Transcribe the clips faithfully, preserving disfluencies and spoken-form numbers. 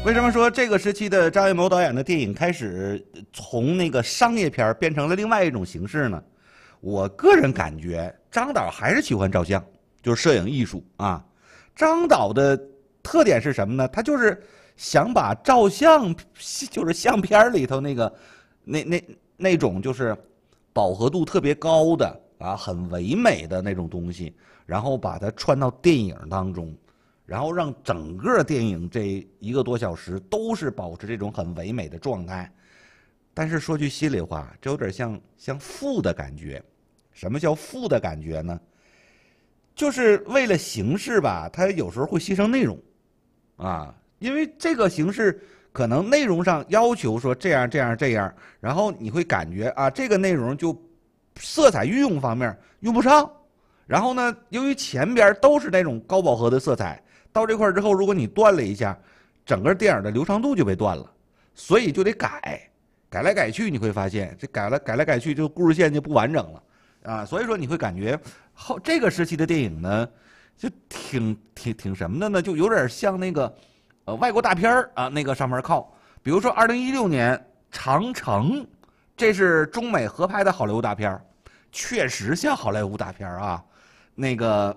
为什么说这个时期的张艺谋导演的电影开始从那个商业片变成了另外一种形式呢？我个人感觉张导还是喜欢照相，就是摄影艺术啊。张导的特点是什么呢？他就是想把照相，就是相片里头那个那那那种就是饱和度特别高的啊，很唯美的那种东西，然后把它串到电影当中。然后让整个电影这一个多小时都是保持这种很唯美的状态，但是说句心里话，这有点像像负的感觉。什么叫负的感觉呢？就是为了形式吧，它有时候会牺牲内容，啊，因为这个形式可能内容上要求说这样这样这样，然后你会感觉啊，这个内容就色彩运用方面用不上，然后呢，由于前边都是那种高饱和的色彩。到这块之后，如果你断了一下，整个电影的流畅度就被断了，所以就得改，改来改去，你会发现这改了改来改去，就故事线就不完整了啊。所以说你会感觉后这个时期的电影呢，就挺挺挺什么的呢？就有点像那个呃外国大片啊，那个上面靠。比如说二零一六年《长城》，这是中美合拍的好莱坞大片，确实像好莱坞大片啊。那个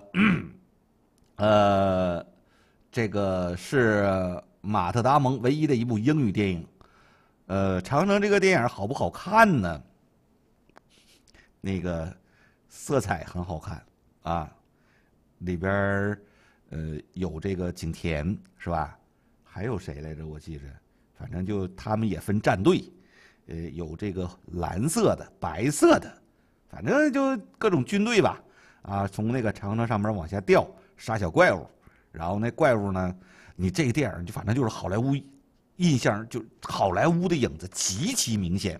呃。这个是马特·达蒙唯一的一部英语电影。呃，长城这个电影好不好看呢？那个色彩很好看啊，里边呃有这个景甜是吧？还有谁来着？我记着，反正就他们也分战队，呃，有这个蓝色的、白色的，反正就各种军队吧。啊，从那个长城上面往下掉，杀小怪物。然后那怪物呢？你这个电影就反正就是好莱坞印象，就好莱坞的影子极其明显。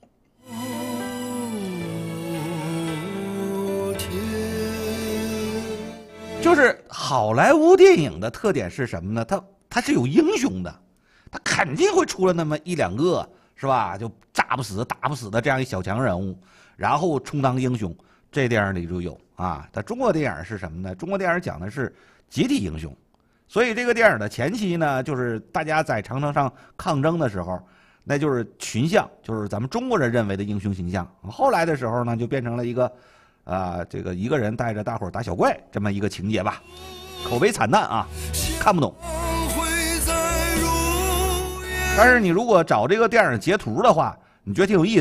就是好莱坞电影的特点是什么呢？它它是有英雄的，它肯定会出了那么一两个，是吧？就炸不死、打不死的这样一小强人物，然后充当英雄。这电影里就有啊。但中国电影是什么呢？中国电影讲的是集体英雄，所以这个电影的前期呢，就是大家在长城上抗争的时候，那就是群像，就是咱们中国人认为的英雄形象。后来的时候呢，就变成了一个，啊、呃，这个一个人带着大伙打小怪这么一个情节吧，口碑惨淡啊，看不懂。但是你如果找这个电影截图的话，你觉得挺有意思。